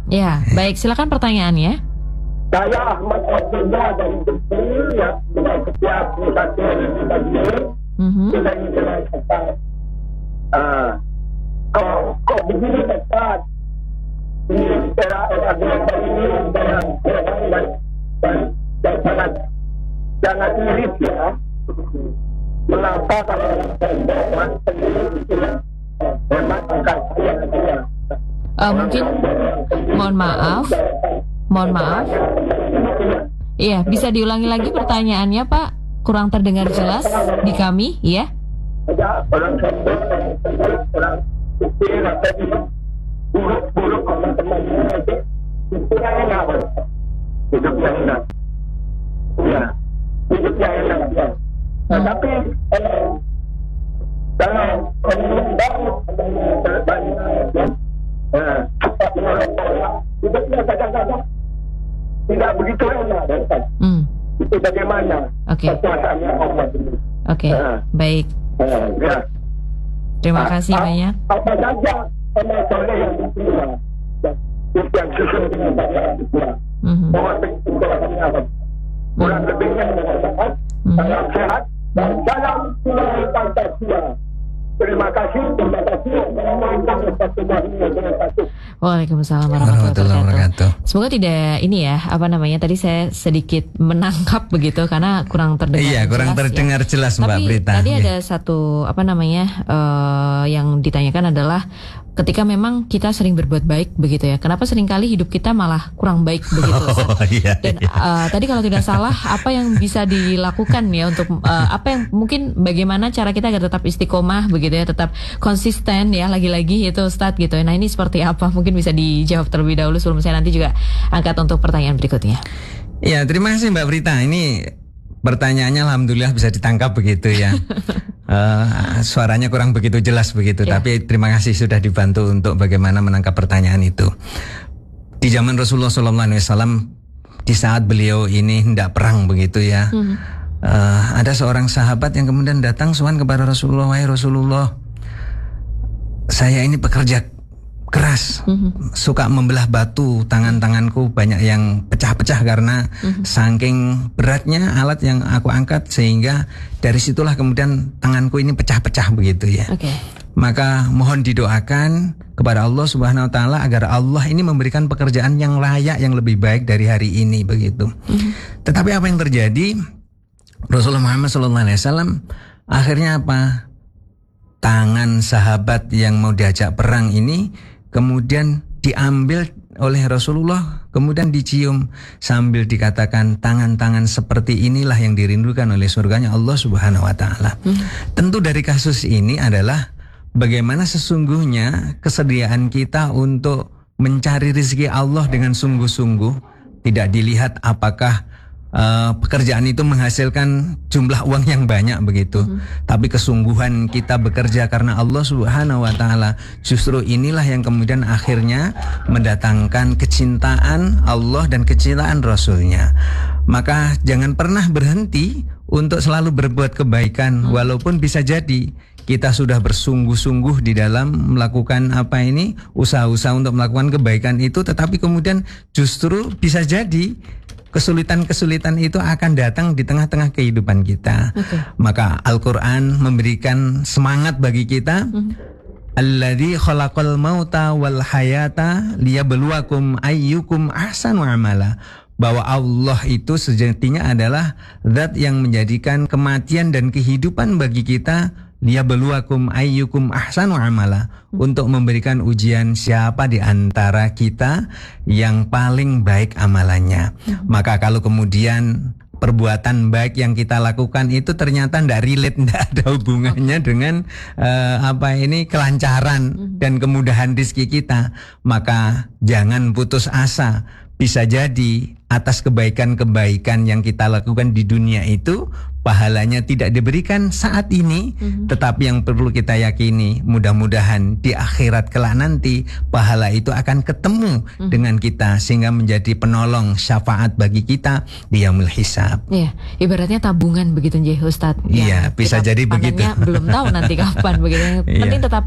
Ya, baik, silakan pertanyaannya. Saya Ahmad Abdullah dari Jepang, ya, dengan setiap satu bagian, kita ingin menanyakan, kok begini Ustaz? Ini era global ini dan sangat iris ya. Mengapa kalau memang angka saya Mungkin, mohon maaf. Iya, bisa diulangi lagi pertanyaannya, Pak? Kurang terdengar jelas di kami, ya? ada orang kecil atau buruk teman-temannya itu hidupnya enak, hidupnya enak ya. Tapi kalau hidupnya kadang-kadang tidak begitu enak. Itu bagaimana? Kekuasaannya Allah ini. Baik. Ya. Terima kasih banyak. Apa saja amal soleh yang diterima yang sesuai dengan bacaan Islam. Mohon penjelasannya apa? Kurang lebihnya mengatakan salam sehat dan salam Pancasila. Terima kasih. Waalaikumsalam warahmatullahi wabarakatuh. Semoga tidak ini ya, tadi saya sedikit menangkap begitu karena kurang terdengar. Iya, kurang terdengar jelas Mbak Prita. Tadi ada satu yang ditanyakan adalah ketika memang kita sering berbuat baik begitu ya, kenapa seringkali hidup kita malah kurang baik begitu? Dan tadi kalau tidak salah, apa yang bisa dilakukan ya untuk mungkin bagaimana cara kita agar tetap istiqomah begitu ya, tetap konsisten ya, lagi-lagi itu Ustadz gitu. Nah, ini seperti apa? Mungkin bisa dijawab terlebih dahulu sebelum saya nanti juga angkat untuk pertanyaan berikutnya. Ya, terima kasih Mbak Prita. Ini pertanyaannya alhamdulillah bisa ditangkap begitu ya. Suaranya kurang begitu jelas begitu, tapi terima kasih sudah dibantu untuk bagaimana menangkap pertanyaan itu. Di zaman Rasulullah SAW, di saat beliau ini hendak perang begitu ya, ada seorang sahabat yang kemudian datang sowan kepada Rasulullah, wahai Rasulullah, saya ini pekerja keras, suka membelah batu, tanganku banyak yang pecah-pecah karena saking beratnya alat yang aku angkat, sehingga dari situlah kemudian tanganku ini pecah-pecah begitu ya. Maka mohon didoakan kepada Allah Subhanahu wa taala agar Allah ini memberikan pekerjaan yang layak, yang lebih baik dari hari ini begitu. Tetapi apa yang terjadi? Rasulullah Muhammad SAW akhirnya apa? Tangan sahabat yang mau diajak perang ini kemudian diambil oleh Rasulullah, kemudian dicium sambil dikatakan, tangan-tangan seperti inilah yang dirindukan oleh surganya Allah Subhanahu wa taala. Tentu dari kasus ini adalah bagaimana sesungguhnya kesediaan kita untuk mencari rezeki Allah dengan sungguh-sungguh, tidak dilihat apakah pekerjaan itu menghasilkan jumlah uang yang banyak begitu, tapi kesungguhan kita bekerja karena Allah Subhanahu wa taala, justru inilah yang kemudian akhirnya mendatangkan kecintaan Allah dan kecintaan Rasulnya. Maka jangan pernah berhenti untuk selalu berbuat kebaikan, walaupun bisa jadi kita sudah bersungguh-sungguh di dalam melakukan usaha-usaha untuk melakukan kebaikan itu, tetapi kemudian justru bisa jadi kesulitan-kesulitan itu akan datang di tengah-tengah kehidupan kita. Maka Al-Quran memberikan semangat bagi kita. Alladzi khalaqal mauta wal hayata liyabluwakum ayyukum ahsanu amala. Bahwa Allah itu sejatinya adalah zat yang menjadikan kematian dan kehidupan bagi kita, liyabluwakum ayyukum ahsanu amala, untuk memberikan ujian siapa di antara kita yang paling baik amalannya. Maka kalau kemudian perbuatan baik yang kita lakukan itu ternyata tidak relate, tidak ada hubungannya dengan kelancaran dan kemudahan rezeki kita, maka jangan putus asa. Bisa jadi atas kebaikan-kebaikan yang kita lakukan di dunia itu pahalanya tidak diberikan saat ini, tetapi yang perlu kita yakini mudah-mudahan di akhirat kelak nanti pahala itu akan ketemu dengan kita sehingga menjadi penolong syafaat bagi kita di yaumul hisab. Iya, ibaratnya tabungan begitu nggih Ustadz. Iya, bisa jadi begitu. Belum tahu nanti kapan begitu. Penting tetap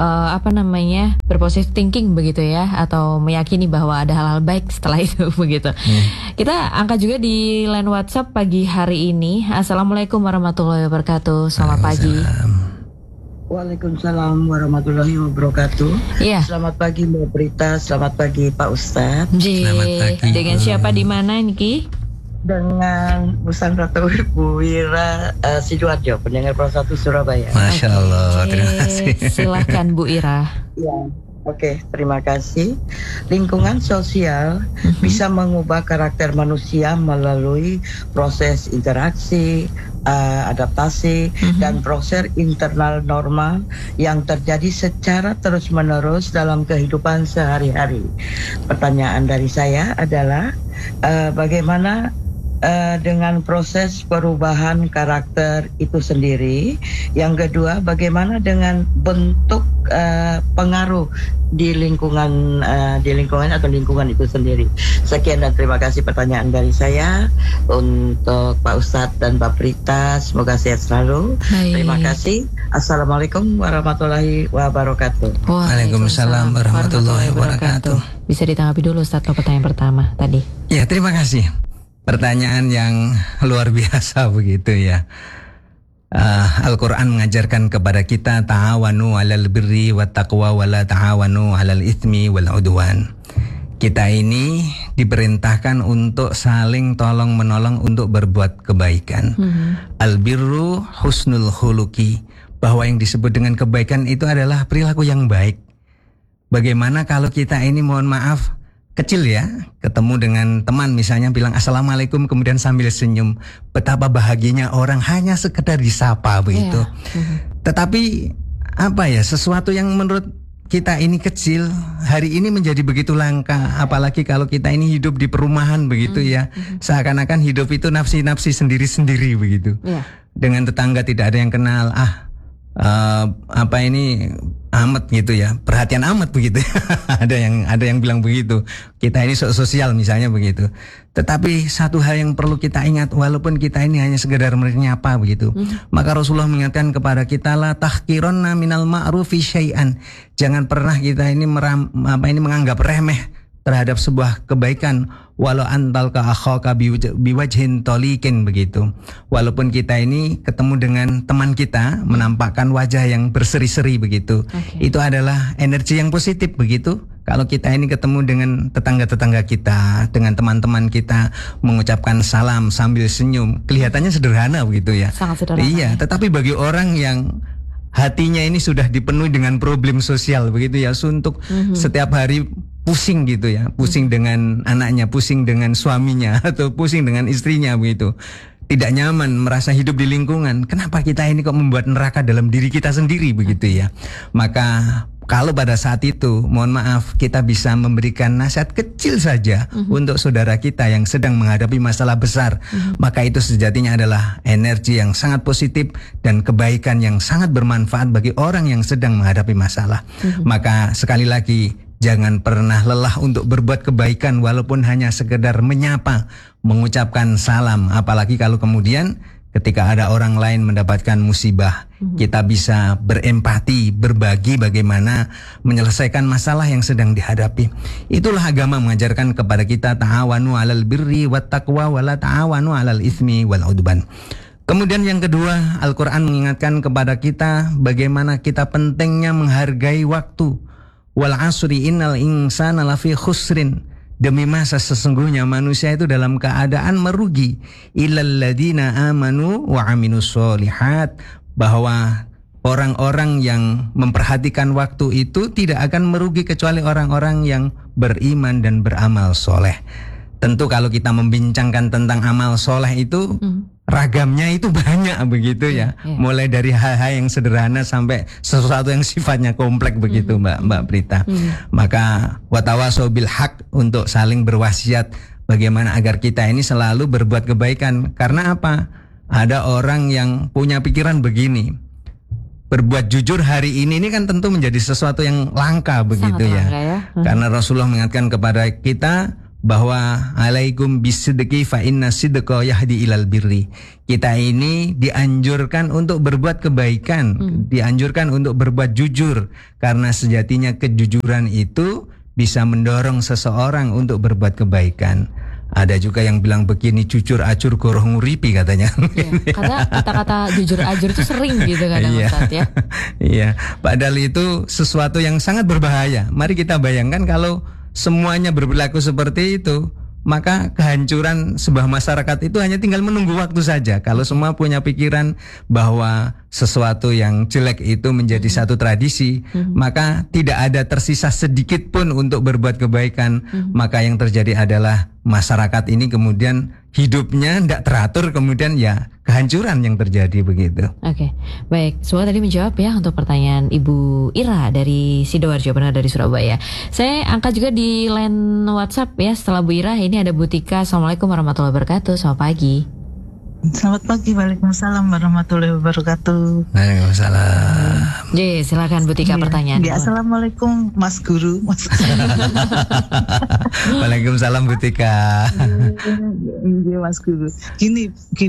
berpositive thinking begitu ya, atau meyakini bahwa ada hal-hal baik setelah itu begitu. Kita angkat juga di line WhatsApp pagi hari ini. Assalamualaikum warahmatullahi wabarakatuh. Selamat pagi. Waalaikumsalam warahmatullahi wabarakatuh. Iya. Selamat pagi Mbak Prita, selamat pagi Pak Ustadz. Selamat pagi. Dengan siapa di mana ini Ki? Dengan Bu Sandra Bu Ira Sidoarjo, pendengar Pro 1 Surabaya. Masya Allah, terima kasih. Silahkan Bu Ira. Ya. Oke, terima kasih. Lingkungan sosial bisa mengubah karakter manusia melalui proses interaksi, adaptasi, dan proses internal normal yang terjadi secara terus-menerus dalam kehidupan sehari-hari. Pertanyaan dari saya adalah bagaimana dengan proses perubahan karakter itu sendiri. Yang kedua, bagaimana dengan bentuk pengaruh di lingkungan atau lingkungan itu sendiri. Sekian dan terima kasih pertanyaan dari saya untuk Pak Ustadz dan Mbak Prita. Semoga sehat selalu. Terima kasih. Assalamualaikum warahmatullahi wabarakatuh. Waalaikumsalam warahmatullahi wabarakatuh. Bisa ditanggapi dulu Ustadz pertanyaan pertama tadi. Ya, terima kasih. Pertanyaan yang luar biasa begitu ya. Al-Quran mengajarkan kepada kita ta'awanu 'alal birri wat taqwa wa la ta'awanu 'alal itsmi wal 'udwan. Kita ini diperintahkan untuk saling tolong menolong untuk berbuat kebaikan. Al-birru husnul khuluqi, bahwa yang disebut dengan kebaikan itu adalah perilaku yang baik. Bagaimana kalau kita ini mohon maaf kecil ya, ketemu dengan teman misalnya bilang assalamualaikum kemudian sambil senyum, betapa bahagianya orang hanya sekedar disapa begitu. Tetapi sesuatu yang menurut kita ini kecil hari ini menjadi begitu langka, apalagi kalau kita ini hidup di perumahan begitu ya, seakan-akan hidup itu nafsi-nafsi sendiri-sendiri begitu. Dengan tetangga tidak ada yang kenal, amat gitu ya, perhatian amat begitu. ada yang bilang begitu. Kita ini sosial misalnya begitu. Tetapi satu hal yang perlu kita ingat, walaupun kita ini hanya sekedar menyapa begitu, maka Rasulullah mengingatkan kepada kita, la tahqironna minal ma'rufi syai'an. Jangan pernah kita ini menganggap remeh terhadap sebuah kebaikan, walau antal ka akhaka biwajhin tolikin begitu. Walaupun kita ini ketemu dengan teman kita menampakkan wajah yang berseri-seri begitu. Itu adalah energi yang positif begitu. Kalau kita ini ketemu dengan tetangga-tetangga kita, dengan teman-teman kita, mengucapkan salam sambil senyum, kelihatannya sederhana begitu ya. Sangat sederhana. Iya, tetapi bagi orang yang hatinya ini sudah dipenuhi dengan problem sosial begitu ya, suntuk setiap hari pusing gitu ya, pusing dengan anaknya, pusing dengan suaminya, atau pusing dengan istrinya begitu, tidak nyaman, merasa hidup di lingkungan. Kenapa kita ini kok membuat neraka dalam diri kita sendiri begitu ya? Maka kalau pada saat itu, mohon maaf, kita bisa memberikan nasihat kecil saja untuk saudara kita yang sedang menghadapi masalah besar, maka itu sejatinya adalah energi yang sangat positif dan kebaikan yang sangat bermanfaat bagi orang yang sedang menghadapi masalah. Maka sekali lagi, jangan pernah lelah untuk berbuat kebaikan walaupun hanya sekedar menyapa, mengucapkan salam. Apalagi kalau kemudian ketika ada orang lain mendapatkan musibah, kita bisa berempati, berbagi bagaimana menyelesaikan masalah yang sedang dihadapi. Itulah agama mengajarkan kepada kita, ta'awanu 'alal birri wat taqwa wa la ta'awanu 'alal itsmi wal 'udwan. Kemudian yang kedua, Al-Quran mengingatkan kepada kita bagaimana kita pentingnya menghargai waktu. Wal asri innal insana lafi khusrin. Demi masa sesungguhnya manusia itu dalam keadaan merugi. Illal ladina amanu wa aminus solihat. Bahwa orang-orang yang memperhatikan waktu itu tidak akan merugi kecuali orang-orang yang beriman dan beramal soleh. Tentu kalau kita membincangkan tentang amal soleh itu ragamnya itu banyak begitu ya. Mulai dari hal-hal yang sederhana sampai sesuatu yang sifatnya kompleks begitu Mbak Prita. Maka watawasau bil haq, untuk saling berwasiat bagaimana agar kita ini selalu berbuat kebaikan. Karena apa? Ada orang yang punya pikiran begini, berbuat jujur hari ini kan tentu menjadi sesuatu yang langka begitu ya. Karena Rasulullah mengingatkan kepada kita bahwa alaikum bisidqi fa inna sidqa yahdi ilal birri. Kita ini dianjurkan untuk berbuat kebaikan, dianjurkan untuk berbuat jujur, karena sejatinya kejujuran itu bisa mendorong seseorang untuk berbuat kebaikan. Ada juga yang bilang begini, jujur ajur goroh nguripi katanya. Iya, karena kata-kata jujur ajur itu sering gitu kadang Ustaz ya. Iya, padahal itu sesuatu yang sangat berbahaya. Mari kita bayangkan kalau semuanya berlaku seperti itu, maka kehancuran sebuah masyarakat itu hanya tinggal menunggu waktu saja. Kalau semua punya pikiran bahwa sesuatu yang jelek itu menjadi satu tradisi, maka tidak ada tersisa sedikit pun untuk berbuat kebaikan. Maka yang terjadi adalah masyarakat ini kemudian hidupnya tidak teratur, kemudian ya kehancuran yang terjadi begitu. Oke, baik. Semua tadi menjawab ya untuk pertanyaan Ibu Ira dari Sidoarjo, benar dari Surabaya. Saya angkat juga di line WhatsApp ya setelah Bu Ira. Ini ada Bu Tika. Assalamualaikum warahmatullahi wabarakatuh. Selamat pagi. Selamat pagi, waalaikumsalam warahmatullahi wabarakatuh. Waalaikumsalam. Silakan Bu Tika pertanyaan. Ya, assalamualaikum Mas Guru. Waalaikumsalam Bu Tika. Iya Mas Guru. Gini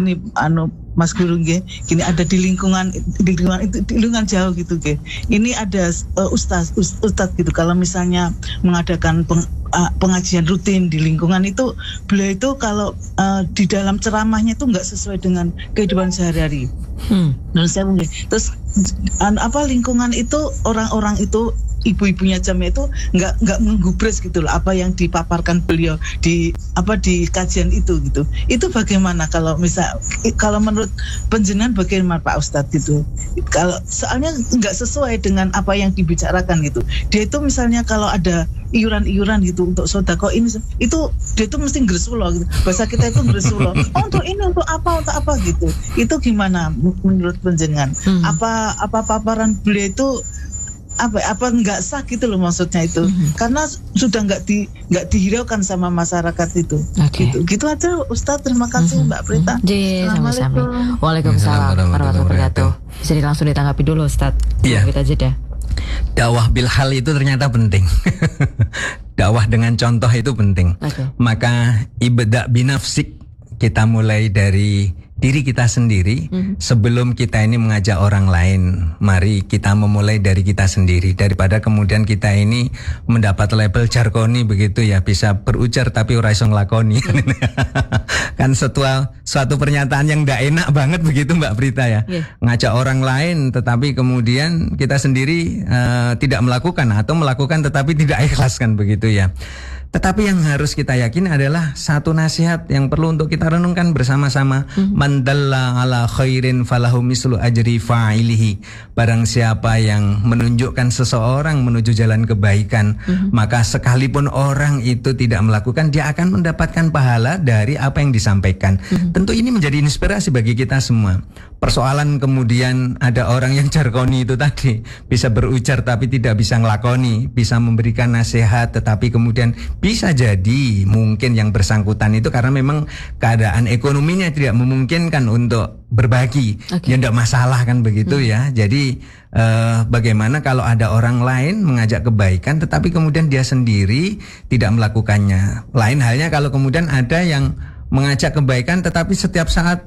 Mas Guru nggih, gini ada di lingkungan jauh gitu nggih. Ini ada ustaz gitu, kalau misalnya mengadakan pengajian rutin di lingkungan itu, beliau itu kalau di dalam ceramahnya itu nggak sesuai dengan kehidupan sehari-hari. Dan saya mungkin terus lingkungan itu orang-orang itu ibu-ibunya jamnya itu nggak menggubris gitu loh apa yang dipaparkan beliau di kajian itu gitu. Itu bagaimana kalau menurut penjenengan bagaimana Pak Ustadz gitu? Kalau soalnya nggak sesuai dengan apa yang dibicarakan gitu. Dia itu misalnya kalau ada iuran-iuran gitu untuk sodako ini itu dia itu mesti ngresulo gitu. Bahasa kita itu ngresulo. Untuk ini untuk apa gitu. Itu gimana menurut penjenengan? Apa paparan beliau itu apa nggak sah gitu loh maksudnya itu, karena sudah nggak dihiraukan sama masyarakat itu. Gitu aja Ustadz. Terima kasih Mbak Prita. Sama-sama. Waalaikumsalam warahmatullahi wabarakatuh. Bisa langsung ditanggapi dulu Ustadz. Iya. Kita jeda. Dakwah bil hal itu ternyata penting. Dakwah dengan contoh itu penting. Maka ibda binafsik, kita mulai dari diri kita sendiri. Sebelum kita ini mengajak orang lain, mari kita memulai dari kita sendiri, daripada kemudian kita ini mendapat label jargoni begitu ya, bisa berujar tapi ora iso nglakoni. Kan suatu pernyataan yang ndak enak banget begitu Mbak Prita ya. Ngajak orang lain tetapi kemudian kita sendiri tidak melakukan, atau melakukan tetapi tidak ikhlas kan begitu ya. Tetapi yang harus kita yakini adalah satu nasihat yang perlu untuk kita renungkan bersama-sama. Man dalla ala khairin falahu mislu ajri fa'ilihi. Barang siapa yang menunjukkan seseorang menuju jalan kebaikan, maka sekalipun orang itu tidak melakukan, dia akan mendapatkan pahala dari apa yang disampaikan. Tentu ini menjadi inspirasi bagi kita semua. Persoalan kemudian ada orang yang jargoni itu tadi, bisa berujar tapi tidak bisa ngelakoni, bisa memberikan nasihat tetapi kemudian bisa jadi mungkin yang bersangkutan itu karena memang keadaan ekonominya tidak memungkinkan untuk berbagi. Ya tidak masalah kan begitu ya. Jadi bagaimana kalau ada orang lain mengajak kebaikan tetapi kemudian dia sendiri tidak melakukannya. Lain halnya kalau kemudian ada yang mengajak kebaikan tetapi setiap saat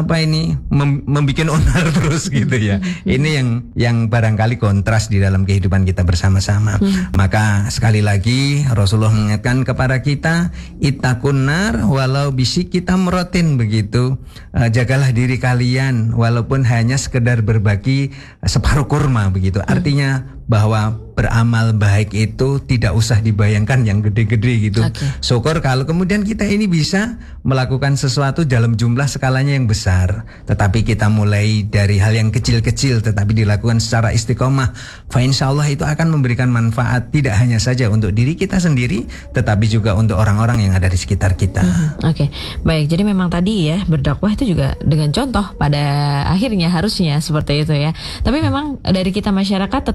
membikin onar terus gitu ya. Ini yang barangkali kontras di dalam kehidupan kita bersama-sama. Maka sekali lagi Rasulullah mengingatkan kepada kita, ittaqun nar walau bisyikki tamratin begitu. Jagalah diri kalian walaupun hanya sekedar berbagi separuh kurma begitu. Artinya bahwa beramal baik itu tidak usah dibayangkan yang gede-gede gitu. Syukur kalau kemudian kita ini bisa melakukan sesuatu dalam jumlah skalanya yang besar, tetapi kita mulai dari hal yang kecil-kecil tetapi dilakukan secara istiqomah, fa insyaallah itu akan memberikan manfaat tidak hanya saja untuk diri kita sendiri tetapi juga untuk orang-orang yang ada di sekitar kita. Baik, jadi memang tadi ya berdakwah itu juga dengan contoh pada akhirnya harusnya seperti itu ya. Tapi memang dari kita masyarakat tetap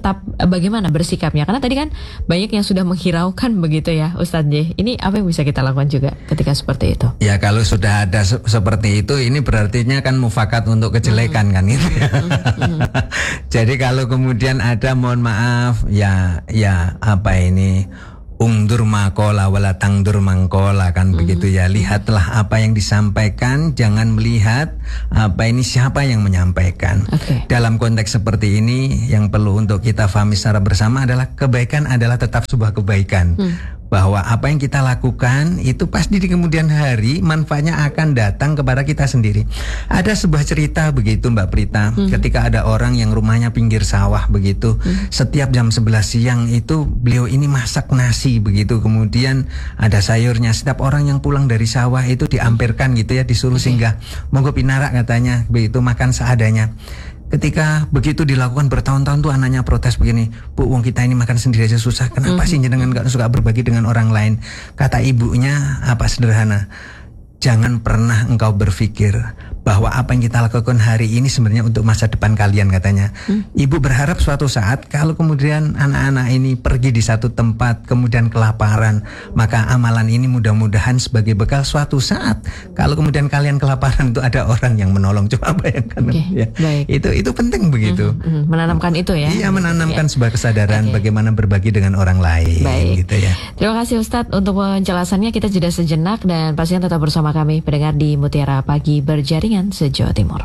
bagaimana bersikapnya? Karena tadi kan banyak yang sudah menghiraukan begitu ya Ustadz J. Ini apa yang bisa kita lakukan juga ketika seperti itu? Ya kalau sudah ada seperti itu, ini berartinya kan mufakat untuk kejelekan kan itu ya. Jadi kalau kemudian ada mohon maaf ya apa ini ungdur makola wala tangdur mangkola kan begitu ya. Lihatlah apa yang disampaikan, jangan melihat apa ini siapa yang menyampaikan. Dalam konteks seperti ini yang perlu untuk kita pahami secara bersama adalah kebaikan adalah tetap sebuah kebaikan. Bahwa apa yang kita lakukan itu pasti di kemudian hari manfaatnya akan datang kepada kita sendiri. Ada sebuah cerita begitu Mbak Prita, ketika ada orang yang rumahnya pinggir sawah begitu, setiap jam 11 siang itu beliau ini masak nasi begitu, kemudian ada sayurnya. Setiap orang yang pulang dari sawah itu diamperkan gitu ya, disuruh singgah, monggo pinarak katanya begitu, makan seadanya. Ketika begitu dilakukan bertahun-tahun tuh anaknya protes begini, Bu, wong kita ini makan sendiri aja susah, kenapa sih jenengan gak suka berbagi dengan orang lain? Kata ibunya apa sederhana, jangan pernah engkau berpikir bahwa apa yang kita lakukan hari ini sebenarnya untuk masa depan kalian katanya. Ibu berharap suatu saat kalau kemudian anak-anak ini pergi di satu tempat kemudian kelaparan, maka amalan ini mudah-mudahan sebagai bekal suatu saat kalau kemudian kalian kelaparan itu ada orang yang menolong. Coba bayangkan ya. Itu penting begitu. Menanamkan itu ya. Iya, menanamkan sebuah kesadaran bagaimana berbagi dengan orang lain gitu ya. Terima kasih Ustadz untuk penjelasannya. Kita jeda sejenak dan pastinya tetap bersama kami pendengar di Mutiara Pagi Berjaringan se-Jawa Timur.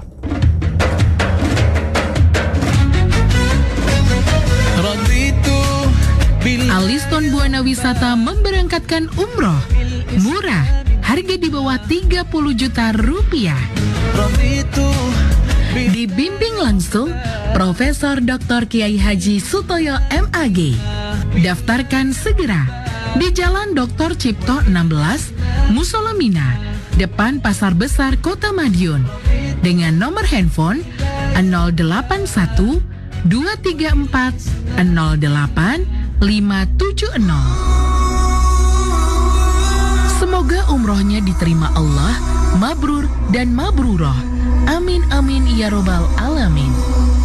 Aliston Buana Wisata memberangkatkan umroh murah, harga di bawah 30 juta rupiah. Dibimbing langsung Profesor Dr. Kiai Haji Sutoyo MAG. Daftarkan segera di Jalan Dr. Cipto 16, Musola Mina, depan Pasar Besar Kota Madiun, dengan nomor handphone 081 234 08 570. Semoga umrohnya diterima Allah, mabrur dan mabruroh. Amin amin ya robbal alamin.